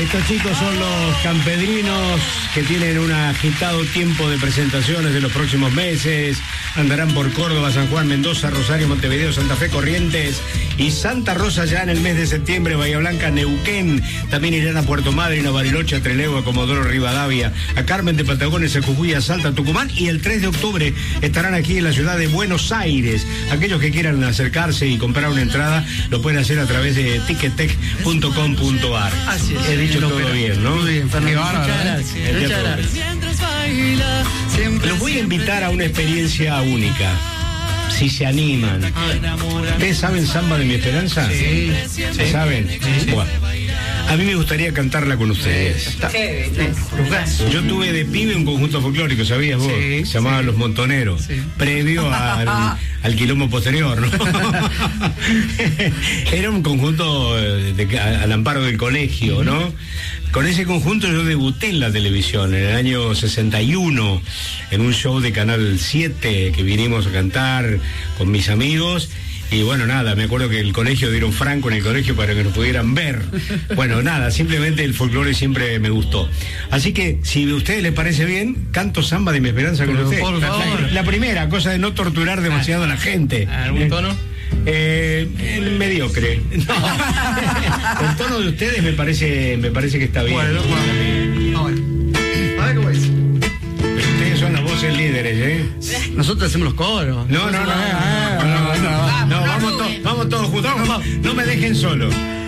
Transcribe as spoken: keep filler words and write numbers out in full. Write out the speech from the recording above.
Estos chicos son los campedrinos que tienen un agitado tiempo de presentaciones de los próximos meses. Andarán por Córdoba, San Juan, Mendoza, Rosario, Montevideo, Santa Fe, Corrientes y Santa Rosa ya en el mes de septiembre, Bahía Blanca, Neuquén. También irán a Puerto Madryn, a Bariloche, a Trelew, a Comodoro Rivadavia, a Carmen de Patagones, a Jujuy, a Salta, a Tucumán, y el tres de octubre estarán aquí en la ciudad de Buenos Aires. Aquellos que quieran acercarse y comprar una entrada lo pueden hacer a través de ticketek punto com punto ar. Así es. He dicho todo bien, ¿no? Muy bien, Fernando. Muchas gracias. Muchas gracias. Los voy a invitar a una experiencia única, si se animan. ¿Ustedes saben Samba de mi Esperanza? Sí. ¿Se saben? Sí. Bueno, a mí me gustaría cantarla con ustedes. Yo tuve de pibe un conjunto folclórico, ¿sabías vos? Sí, se llamaba sí. Los Montoneros, sí. Previo al, al quilombo posterior, ¿no? Era un conjunto de, al amparo del colegio, ¿no? Con ese conjunto yo debuté en la televisión en el año sesenta y uno, en un show de Canal siete que vinimos a cantar con mis amigos. Y bueno, nada, me acuerdo que el colegio dieron franco en el colegio para que nos pudieran ver. Bueno, nada, simplemente el folclore siempre me gustó. Así que, si a ustedes les parece bien, canto Samba de mi Esperanza con ustedes. Por favor. La, la primera, cosa de no torturar demasiado a la gente. ¿Algún tono? Eh, el mediocre. No. El tono de ustedes me parece, me parece que está bien. Bueno, bueno. A ver. A ver cómo es. Ustedes son las voces líderes, ¿eh? Nosotros hacemos los coros. No, no, no. No, no, no, no, no, vamos, to- vamos todos juntos. No, no me dejen solo.